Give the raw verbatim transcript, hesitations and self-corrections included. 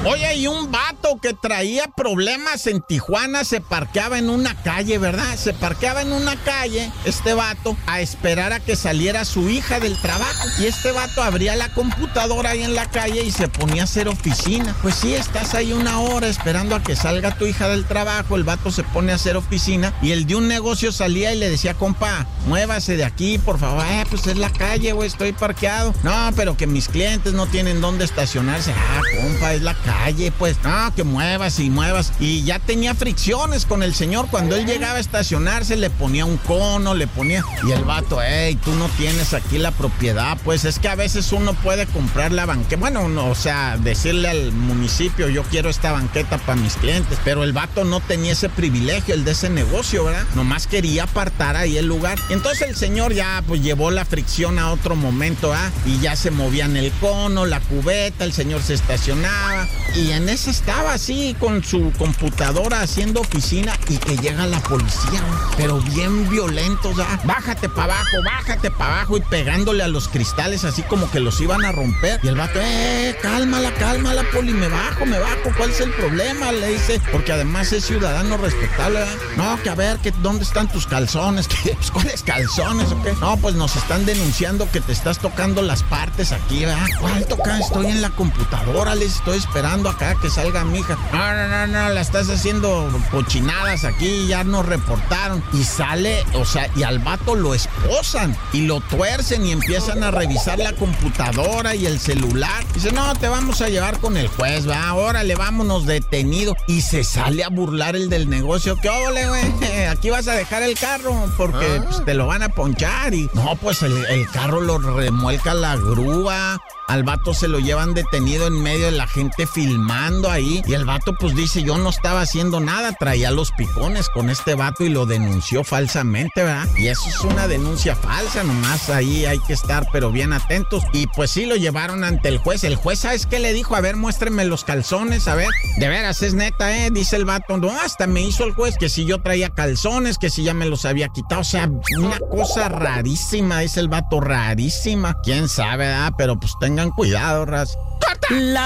Oye, y un vato que traía problemas en Tijuana se parqueaba en una calle, ¿verdad? Se parqueaba en una calle, este vato, a esperar a que saliera su hija del trabajo. Y este vato abría la computadora ahí en la calle y se ponía a hacer oficina. Pues sí, estás ahí una hora esperando a que salga tu hija del trabajo, el vato se pone a hacer oficina y el de un negocio salía y le decía, compa, muévase de aquí, por favor. Eh, pues es la calle, güey, estoy parqueado. No, pero que mis clientes no tienen dónde estacionarse. Ah, compa, es la calle, pues. No, que muevas y muevas. Y ya tenía fricciones con el señor. Cuando él llegaba a estacionarse, le ponía un cono, le ponía... Y el vato, hey, tú no tienes aquí la propiedad. Pues es que a veces uno puede comprar la banqueta. Bueno, no, o sea, decirle al municipio, yo quiero esta banqueta para mis clientes. Pero el vato no tenía ese privilegio, el de ese negocio, ¿verdad? Nomás quería apartar ahí el lugar. Y entonces el señor ya, pues, llevó la fricción a otro momento, ¿ah? Y ya se movían el cono, la cubeta, el señor se estacionaba. Y en ese estaba así, con su computadora haciendo oficina, y que llega la policía, ¿no? Pero bien violentos, ¿ah? Bájate para abajo, bájate para abajo, y pegándole a los cristales así como que los iban a romper. Y el vato, eh, cálmala, cálmala, poli, me bajo, me bajo, ¿cuál es el problema? Le dice, porque además es ciudadano respetable, ¿verdad? No, que a ver, que ¿dónde están tus calzones? ¿Qué? Pues, ¿cuáles calzones o qué? No, pues nos están denunciando que te estás tocando las partes aquí, ¿verdad? ¿Cuál toca? Estoy en la computadora, les estoy esperando acá que salga mi hija. No, no, no, no, la estás haciendo cochinadas aquí, ya nos reportaron. Y sale, o sea, y al vato lo esposan y lo tuercen y empiezan a revisar la computadora y el celular. Dice, no, te vamos a llevar con el juez, va, órale, vámonos, detenido. Y se sale a burlar el del negocio. ¿Qué ole, güey? Aquí vas a dejar el carro porque pues, te lo van a ponchar. Y no, pues el, el carro lo remuelca la grúa. Al vato se lo llevan detenido en medio de la gente filmando ahí. Y el vato pues dice, yo no estaba haciendo nada. Traía los picones con este vato y lo denunció falsamente, ¿verdad? Y eso es una denuncia falsa, nomás ahí hay que estar pero bien atentos. Y pues sí, lo llevaron ante el juez. El juez, ¿sabes qué le dijo? A ver, muéstrenme los calzones, a ver. De veras, es neta, ¿eh? Dice el vato. No, hasta me hizo el juez que si yo traía calzones, que si ya me los había quitado. O sea, una cosa rarísima, dice el vato, rarísima. ¿Quién sabe, ah? Pero pues tengan cuidado, ras. ¡Corta! La